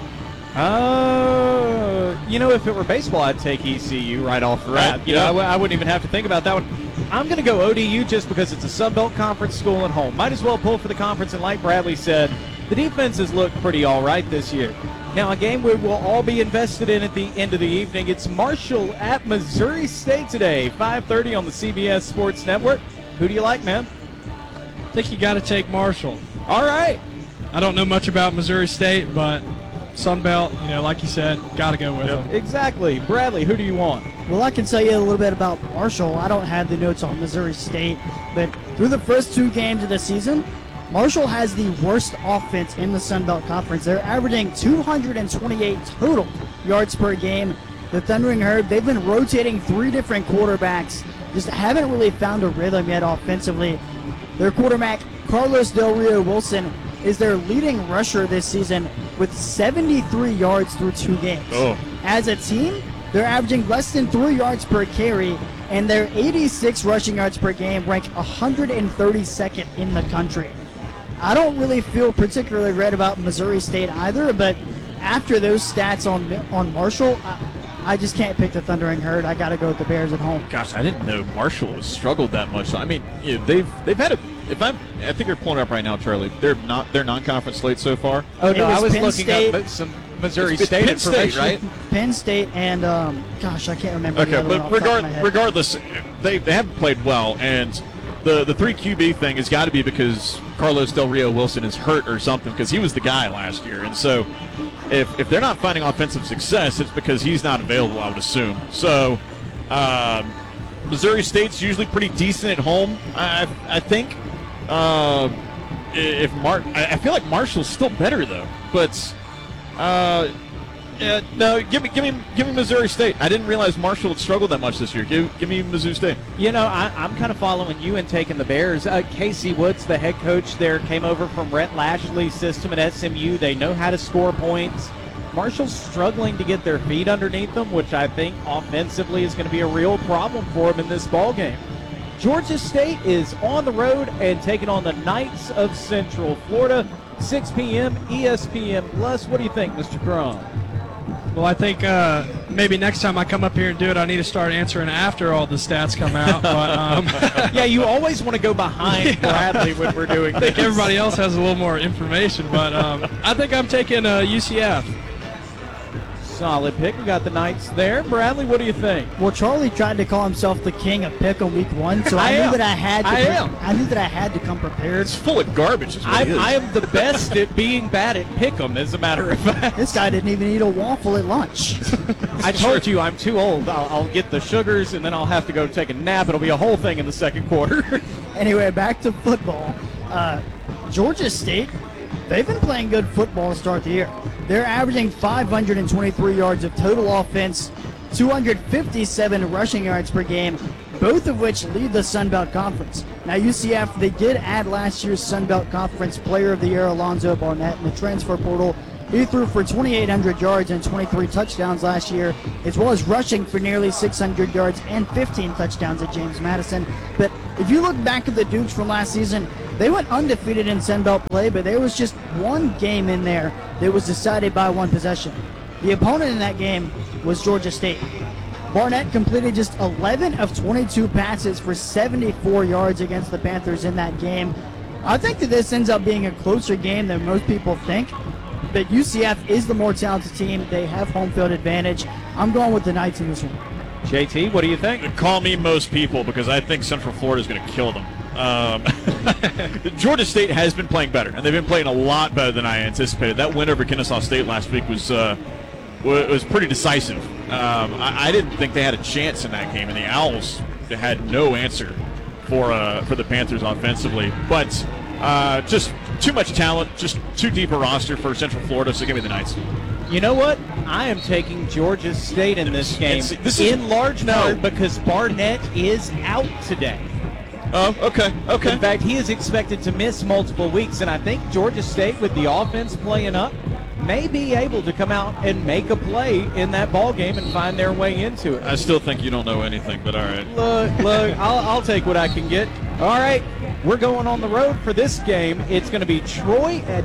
Uh, you know, if it were baseball, I'd take E C U right off the bat. Right, You yeah. know, I, w- I wouldn't even have to think about that one. I'm going to go O D U just because it's a Sun Belt Conference school at home. Might as well pull for the conference, and like Bradley said, the defenses look pretty all right this year. Now, a game we will all be invested in at the end of the evening. It's Marshall at Missouri State today, five thirty on the C B S Sports Network. Who do you like, man? I think you got to take Marshall. All right. I don't know much about Missouri State, but Sun Belt, you know, like you said, got to go with them. Exactly. Bradley, who do you want? Well, I can tell you a little bit about Marshall. I don't have the notes on Missouri State, but through the first two games of the season, Marshall has the worst offense in the Sun Belt Conference. They're averaging two hundred twenty-eight total yards per game. The Thundering Herd, they've been rotating three different quarterbacks, just haven't really found a rhythm yet offensively. Their quarterback, Carlos Del Rio Wilson, is their leading rusher this season with seventy-three yards through two games. Oh. As a team, they're averaging less than three yards per carry, and their eighty-six rushing yards per game rank one hundred thirty-second in the country. I don't really feel particularly great about Missouri State either, but after those stats on on Marshall, I, I just can't pick the Thundering Herd. I got to go with the Bears at home. Gosh, I didn't know Marshall has struggled that much. I mean, you know, they've they've had a. If I'm, I think you're pulling it up right now, Charlie. They're not their non-conference slate so far. Oh, It no, was I was Penn looking State. up some Missouri It's- it's State Penn State, information. right? Penn State and, um, gosh, I can't remember the Okay, other one but off the top of regard, my head. regardless, they, they haven't played well, and the the three Q B thing has got to be because Carlos Del Rio Wilson is hurt or something, because he was the guy last year, and so if if they're not finding offensive success, it's because he's not available, I would assume. So um, Missouri State's usually pretty decent at home, I I think. Uh, if Mar- I I feel like Marshall's still better though, but. Uh, Yeah, no, give me, give me, give me Missouri State. I didn't realize Marshall had struggled that much this year. Give, give me Mizzou State. You know, I, I'm kind of following you and taking the Bears. Uh, Casey Woods, the head coach there, came over from Rhett Lashley's system at S M U. They know how to score points. Marshall's struggling to get their feet underneath them, which I think offensively is going to be a real problem for them in this ballgame. Georgia State is on the road and taking on the Knights of Central Florida, six p.m. E S P N Plus. What do you think, Mister Crum? Well, I think uh, maybe next time I come up here and do it, I need to start answering after all the stats come out. But um, yeah, you always want to go behind yeah. Bradley when we're doing I think everybody else has a little more information, but um, I think I'm taking uh, U C F. solid pick. We got the Knights there. Bradley, what do you think? Well, Charlie tried to call himself the king of pick on week one, so I, I knew am. that I had to. I pre- am. I knew that I had to come prepared. It's full of garbage. Is what I, it is. I am the best at being bad at pick'em, as a matter of fact. This guy didn't even eat a waffle at lunch. I told you I'm too old. I'll, I'll get the sugars, and then I'll have to go take a nap. It'll be a whole thing in the second quarter. Anyway, back to football. Uh, Georgia State, they've been playing good football to start the year. They're averaging five hundred twenty-three yards of total offense, two hundred fifty-seven rushing yards per game, both of which lead the Sun Belt Conference. Now, U C F, they did add last year's Sun Belt Conference Player of the Year, Alonzo Barnett, in the transfer portal. He threw for twenty-eight hundred yards and twenty-three touchdowns last year, as well as rushing for nearly six hundred yards and fifteen touchdowns at James Madison. But if you look back at the Dukes from last season, they went undefeated in Sun Belt play, but there was just one game in there that was decided by one possession. The opponent in that game was Georgia State. Barnett completed just eleven of twenty-two passes for seventy-four yards against the Panthers in that game. I think that this ends up being a closer game than most people think. But U C F is the more talented team. They have home field advantage. I'm going with the Knights in this one. J T, what do you think? Call me most people, because I think Central Florida is going to kill them. Um, Georgia State has been playing better, and they've been playing a lot better than I anticipated. That win over Kennesaw State last week was uh, was pretty decisive. Um, I, I didn't think they had a chance in that game, and the Owls had no answer for uh, for the Panthers offensively. But uh, just too much talent, just too deep a roster for Central Florida, so give me the Knights. You know what? I am taking Georgia State in this game, It's- this is- in large no. part because Barnett is out today. Oh, okay, okay. In fact, he is expected to miss multiple weeks, and I think Georgia State, with the offense playing up, may be able to come out and make a play in that ball game and find their way into it. I still think you don't know anything, but all right. Look, look, I'll, I'll take what I can get. All right, we're going on the road for this game. It's going to be Troy at,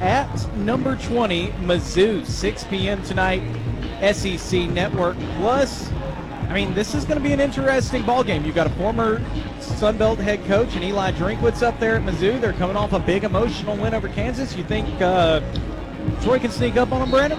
at number twenty, Mizzou, six p.m. tonight, S E C Network. Plus, I mean, this is going to be an interesting ball game. You've got a former Sun Belt head coach and Eli Drinkwitz up there at Mizzou. They're coming off a big emotional win over Kansas. You think uh, Troy can sneak up on them, Brandon?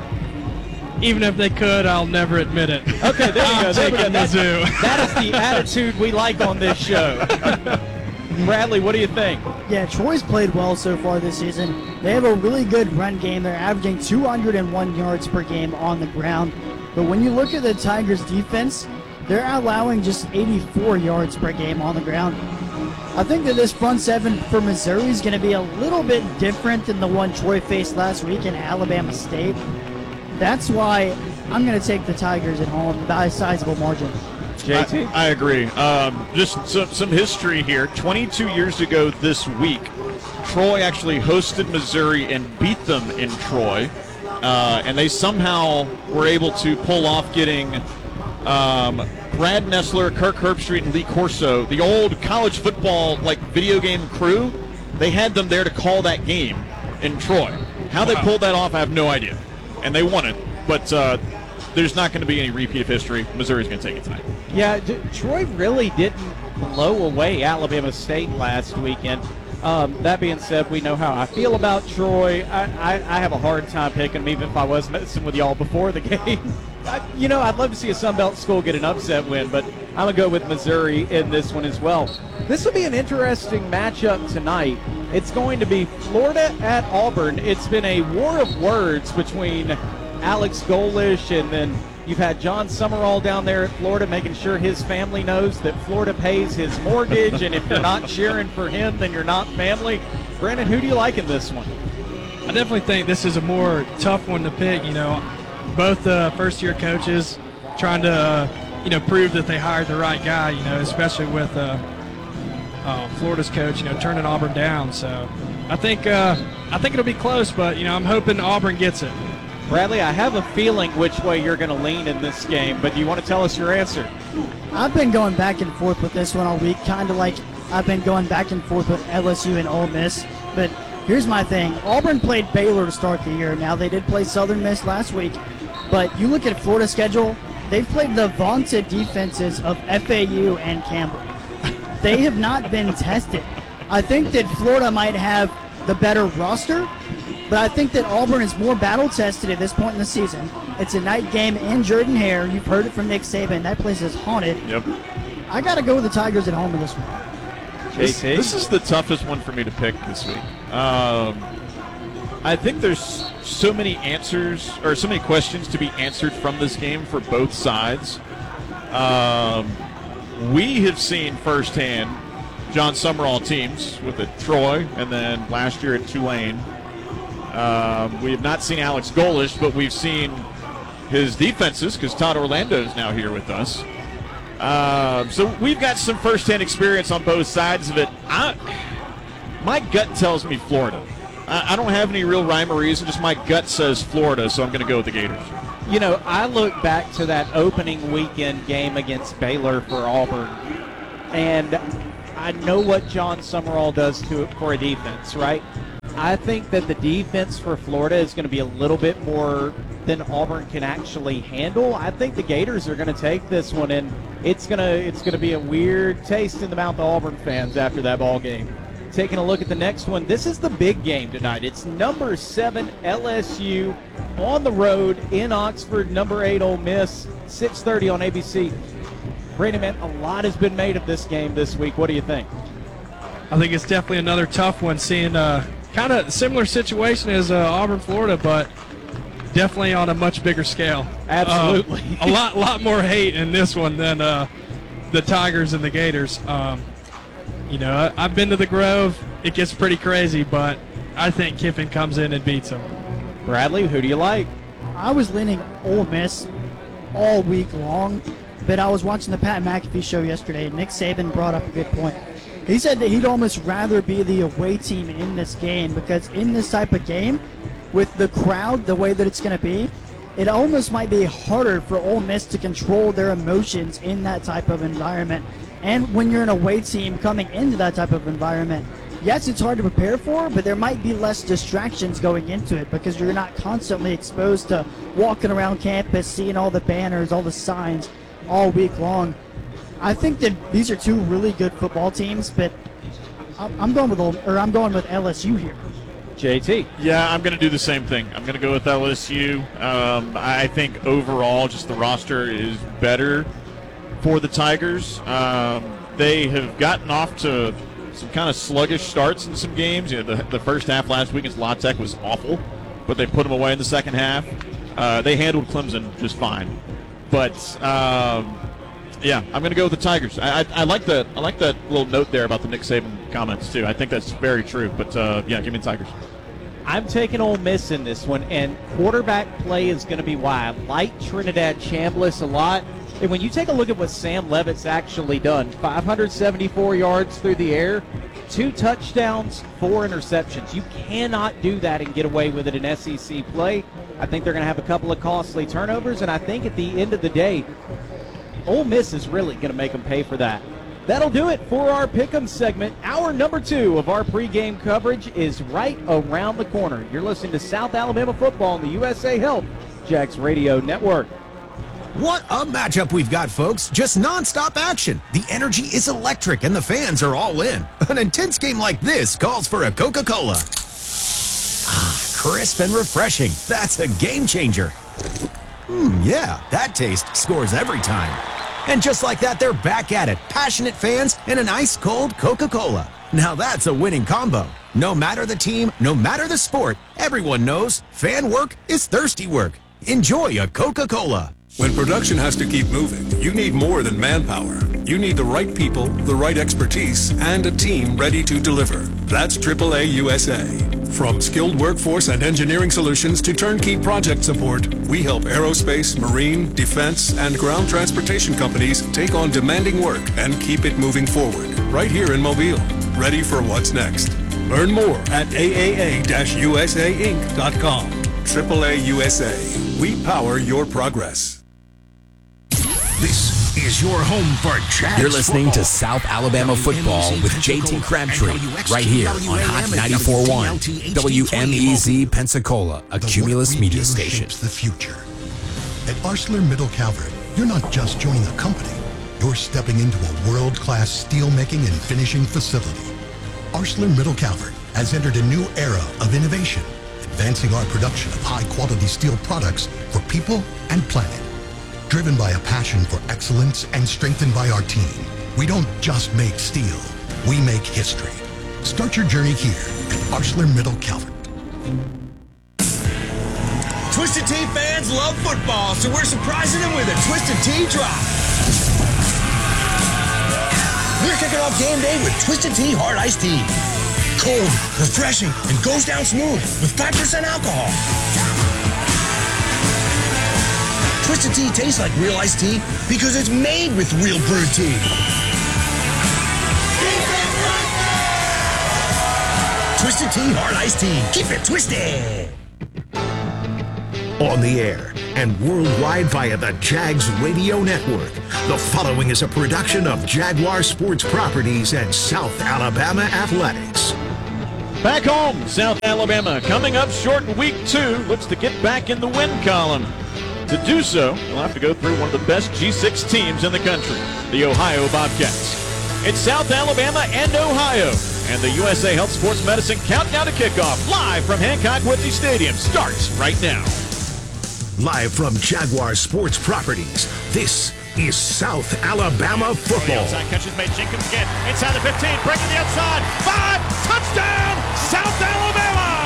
Even if they could, I'll never admit it. Okay, there you go. There you go. That's, Mizzou. that is the attitude we like on this show. Bradley, what do you think? Yeah, Troy's played well so far this season. They have a really good run game. They're averaging two hundred one yards per game on the ground. But when you look at the Tigers' defense, they're allowing just eighty-four yards per game on the ground. I think that this front seven for Missouri is going to be a little bit different than the one Troy faced last week in Alabama State. That's why I'm going to take the Tigers at home by a sizable margin. J T? I, I agree. Um, just some, some history here. twenty-two years ago this week, Troy actually hosted Missouri and beat them in Troy. Uh, and they somehow were able to pull off getting um, Brad Nessler, Kirk Herbstreit, and Lee Corso, the old college football like video game crew. They had them there to call that game in Troy. How they pulled that off, I have no idea. And they won it. But uh, there's not going to be any repeat of history. Missouri's going to take it tonight. Yeah, D- Troy really didn't blow away Alabama State last weekend. Um, that being said, we know how I feel about Troy. I, I, I have a hard time picking them, even if I was messing with y'all before the game. I, you know, I'd love to see a Sun Belt school get an upset win, but I'm going to go with Missouri in this one as well. This will be an interesting matchup tonight. It's going to be Florida at Auburn. It's been a war of words between Alex Golish, and then you've had John Summerall down there at Florida making sure his family knows that Florida pays his mortgage, and if you're not cheering for him, then you're not family. Brandon, who do you like in this one? I definitely think this is a more tough one to pick. You know, both uh, first-year coaches trying to, uh, you know, prove that they hired the right guy. You know, especially with uh, uh, Florida's coach, you know, turning Auburn down. So I think uh, I think it'll be close, but you know, I'm hoping Auburn gets it. Bradley, I have a feeling which way you're going to lean in this game, but do you want to tell us your answer? I've been going back and forth with this one all week, kind of like I've been going back and forth with L S U and Ole Miss. But here's my thing. Auburn played Baylor to start the year. Now, they did play Southern Miss last week. But you look at Florida's schedule, they've played the vaunted defenses of F A U and Campbell. They have not been tested. I think that Florida might have the better roster, But I think that Auburn is more battle-tested at this point in the season. It's a night game in Jordan-Hare. You've heard it from Nick Saban. That place is haunted. Yep. I got to go with the Tigers at home in this one. This, this is the toughest one for me to pick this week. Um, I think there's so many answers or so many questions to be answered from this game for both sides. Um, we have seen firsthand John Summerall teams with it, Troy, and then last year at Tulane. Um, we have not seen Alex Golesh, but we've seen his defenses because Todd Orlando is now here with us. Um, so we've got some firsthand experience on both sides of it. I, my gut tells me Florida. I, I don't have any real rhyme or reason, just my gut says Florida, so I'm going to go with the Gators. You know, I look back to that opening weekend game against Baylor for Auburn, and I know what John Summerall does to it for a defense, right? I think that the defense for Florida is going to be a little bit more than Auburn can actually handle. I think the Gators are going to take this one, and it's going to it's going to be a weird taste in the mouth of Auburn fans after that ball game. Taking a look at the next one, this is the big game tonight. It's number seven L S U on the road in Oxford, number eight Ole Miss, six thirty on A B C. Brandon, man, a lot has been made of this game this week. What do you think? I think it's definitely another tough one, seeing uh, kind of similar situation as uh, Auburn, Florida, but definitely on a much bigger scale. Absolutely. Uh, a lot lot more hate in this one than uh, the Tigers and the Gators. Um, you know, I, I've been to the Grove. It gets pretty crazy, but I think Kiffin comes in and beats them. Bradley, who do you like? I was leaning Ole Miss all week long, but I was watching the Pat McAfee show yesterday, and Nick Saban brought up a good point. He said that he'd almost rather be the away team in this game because in this type of game, with the crowd the way that it's going to be, it almost might be harder for Ole Miss to control their emotions in that type of environment. And when you're an away team coming into that type of environment, yes, it's hard to prepare for, but there might be less distractions going into it because you're not constantly exposed to walking around campus, seeing all the banners, all the signs all week long. I think that these are two really good football teams, but I'm going with or I'm going with L S U here. J T. Yeah, I'm going to do the same thing. I'm going to go with L S U. Um, I think overall, just the roster is better for the Tigers. Um, they have gotten off to some kind of sluggish starts in some games. You know, the, the first half last week against La Tech was awful, but they put them away in the second half. Uh, they handled Clemson just fine. But um, yeah, I'm going to go with the Tigers. I, I, I like the I like that little note there about the Nick Saban comments too. I think that's very true. But uh, yeah, give me the Tigers. I'm taking Ole Miss in this one, and quarterback play is going to be why I like Trinidad Chambliss a lot. And when you take a look at what Sam Levitt's actually done, five hundred seventy-four yards through the air, two touchdowns, four interceptions. You cannot do that and get away with it in S E C play. I think they're going to have a couple of costly turnovers, and I think at the end of the day, Ole Miss is really going to make them pay for that. That'll do it for our Pick'em segment. Hour number two of our pregame coverage is right around the corner. You're listening to South Alabama football on the U S A Health Jax Radio Network. What a matchup we've got, folks. Just nonstop action. The energy is electric and the fans are all in. An intense game like this calls for a Coca-Cola. Ah, crisp and refreshing. That's a game changer. Hmm, yeah, that taste scores every time. And just like that, they're back at it. Passionate fans and an ice-cold Coca-Cola. Now that's a winning combo. No matter the team, no matter the sport, everyone knows fan work is thirsty work. Enjoy a Coca-Cola. When production has to keep moving, you need more than manpower. You need the right people, the right expertise, and a team ready to deliver. That's triple A U S A. From skilled workforce and engineering solutions to turnkey project support, we help aerospace, marine, defense, and ground transportation companies take on demanding work and keep it moving forward. Right here in Mobile. Ready for what's next. Learn more at A A A U S A Inc dot com. triple A U S A. We power your progress. This is your home for Jags. You're listening football. to South Alabama football with J T Crabtree, right here on Hot ninety-four point one, W M E Z Pensacola, a Cumulus media station. The future. At ArcelorMittal Calvert, you're not just joining a company. You're stepping into a world-class steel-making and finishing facility. ArcelorMittal Calvert has entered a new era of innovation, advancing our production of high-quality steel products for people and planet. Driven by a passion for excellence and strengthened by our team, we don't just make steel, we make history. Start your journey here at ArcelorMittal Calvert. Twisted Tea fans love football, so we're surprising them with a Twisted Tea drop. We're kicking off game day with Twisted Tea Hard Iced Tea. Cold, refreshing, and goes down smooth with five percent alcohol. Twisted Tea tastes like real iced tea because it's made with real brewed tea. Twisted Tea Hard Iced Tea. Keep it twisted. On the air and worldwide via the Jags Radio Network. The following is a production of Jaguar Sports Properties and South Alabama Athletics. Back home, South Alabama, coming up short in week two, looks to get back in the win column. To do so, we'll have to go through one of the best G six teams in the country, the Ohio Bobcats. It's South Alabama and Ohio, and the U S A Health Sports Medicine Countdown to Kickoff, live from Hancock Whitney Stadium, starts right now. Live from Jaguar Sports Properties, this is South Alabama football. Outside catches made, Jenkins again, inside the fifteen, breaking the outside, five, touchdown, South Alabama!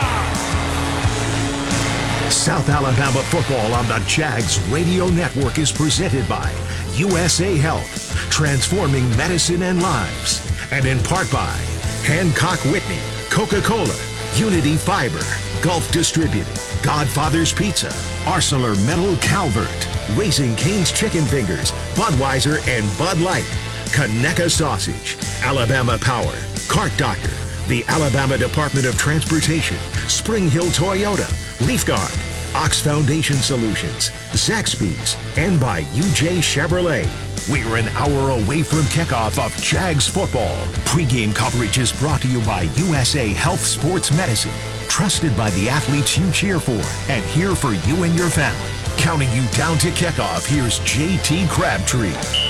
South Alabama football on the Jags Radio Network is presented by U S A Health, transforming medicine and lives, and in part by Hancock Whitney, Coca-Cola, Unity Fiber, Gulf Distributing, Godfather's Pizza, ArcelorMittal Calvert, Raising Cane's Chicken Fingers, Budweiser and Bud Light, Conecuh Sausage, Alabama Power, Cart Doctor, the Alabama Department of Transportation, Spring Hill Toyota, Leaf Guard, Ox Foundation Solutions, Zaxby's, and by U J Chevrolet. We're an hour away from kickoff of Jags football. Pre-game coverage is brought to you by U S A Health Sports Medicine. Trusted by the athletes you cheer for and here for you and your family. Counting you down to kickoff, here's J T Crabtree.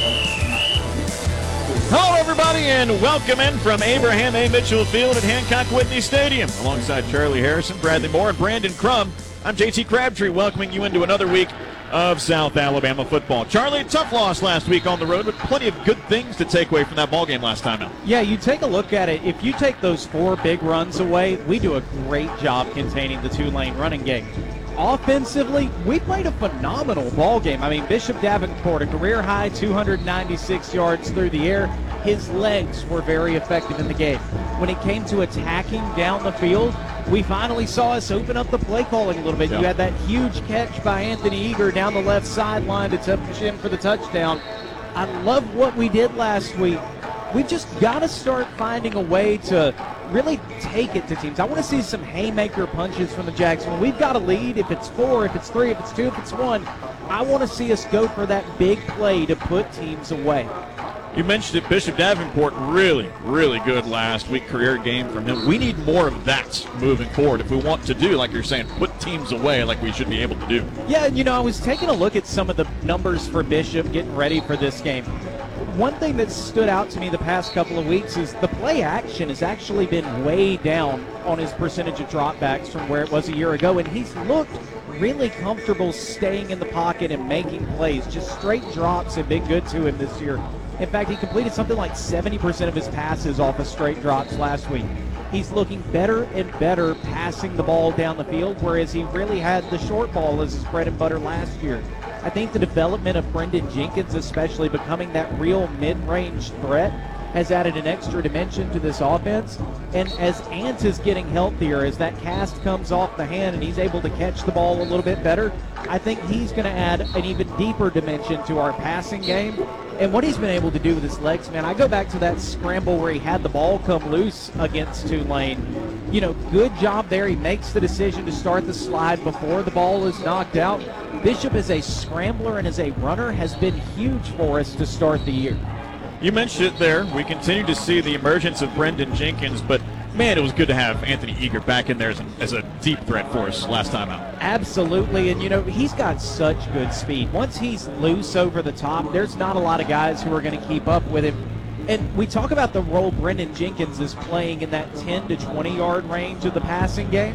Hello, everybody, and welcome in from Abraham A. Mitchell Field at Hancock Whitney Stadium. Alongside Charlie Harrison, Bradley Moore, and Brandon Crum, I'm J T Crabtree, welcoming you into another week of South Alabama football. Charlie, tough loss last week on the road, but plenty of good things to take away from that ball game last time out. Yeah, you take a look at it. If you take those four big runs away, we do a great job containing the Tulane running game. Offensively, we played a phenomenal ball game. I mean, Bishop Davenport, a career-high two hundred ninety-six yards through the air. His legs were very effective in the game. When it came to attacking down the field, we finally saw us open up the play calling a little bit. Yeah. You had that huge catch by Anthony Eager down the left sideline to push in for the touchdown. I love what we did last week. We've just got to start finding a way to really take it to teams. I want to see some haymaker punches from the Jags. When we've got a lead, if it's four, if it's three, if it's two, if it's one, I want to see us go for that big play to put teams away. You mentioned it, Bishop Davenport, really, really good last week, career game from him. We need more of that moving forward if we want to do, like you're saying, put teams away like we should be able to do. Yeah, you know, I was taking a look at some of the numbers for Bishop getting ready for this game. One thing that stood out to me the past couple of weeks is the play action has actually been way down on his percentage of dropbacks from where it was a year ago, and he's looked really comfortable staying in the pocket and making plays. Just straight drops have been good to him this year. In fact, he completed something like seventy percent of his passes off of straight drops last week. He's looking better and better passing the ball down the field, whereas he really had the short ball as his bread and butter last year. I think the development of Brendan Jenkins, especially becoming that real mid-range threat, has added an extra dimension to this offense. And as Ant is getting healthier, as that cast comes off the hand and he's able to catch the ball a little bit better, I think he's going to add an even deeper dimension to our passing game. And what he's been able to do with his legs, man, I go back to that scramble where he had the ball come loose against Tulane. You know, good job there. He makes the decision to start the slide before the ball is knocked out. Bishop as a scrambler and as a runner has been huge for us to start the year. You mentioned it there. We continue to see the emergence of Brendan Jenkins, but man, it was good to have Anthony Eager back in there as a, as a deep threat for us last time out. Absolutely, and you know, he's got such good speed. Once he's loose over the top, there's not a lot of guys who are going to keep up with him. And we talk about the role Brendan Jenkins is playing in that ten to twenty yard range of the passing game.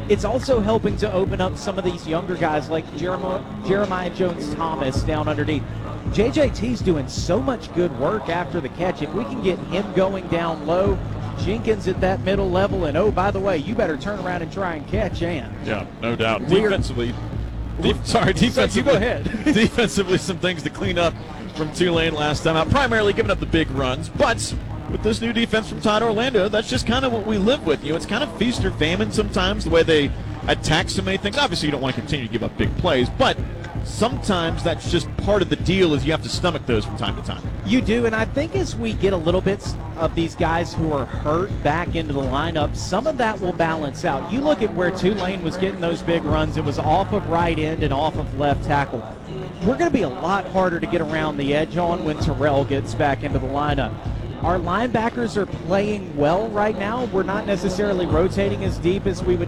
it's also helping to open up some of these younger guys like Jeremiah, Jeremiah Jones-Thomas down underneath. J J T's doing so much good work after the catch. If we can get him going down low, Jenkins at that middle level, and oh, by the way, you better turn around and try and catch and. Yeah, no doubt. We're- Defensively, de- sorry, defensively. You go ahead. defensively, some things to clean up from Tulane last time out. Primarily giving up the big runs, but with this new defense from Todd Orlando, that's just kind of what we live with. You know, it's kind of feast or famine sometimes, the way they attack so many things. Obviously, you don't want to continue to give up big plays, but sometimes that's just part of the deal is you have to stomach those from time to time. You do, and I think as we get a little bit of these guys who are hurt back into the lineup, some of that will balance out. You look at where Tulane was getting those big runs, it was off of right end and off of left tackle. We're going to be a lot harder to get around the edge on when Terrell gets back into the lineup. Our linebackers are playing well right now. We're not necessarily rotating as deep as we would